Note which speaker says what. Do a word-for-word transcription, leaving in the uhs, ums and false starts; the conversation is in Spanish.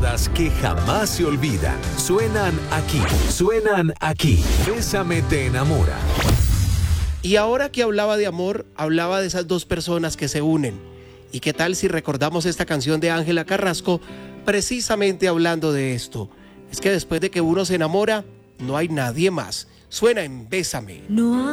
Speaker 1: baladas que jamás se olvidan. Suenan aquí, suenan aquí. Bésame te enamora.
Speaker 2: Y ahora que hablaba de amor, hablaba de esas dos personas que se unen. ¿Y qué tal si recordamos esta canción de Ángela Carrasco precisamente hablando de esto? Es que después de que uno se enamora, no hay nadie más. Suena en Bésame.
Speaker 3: No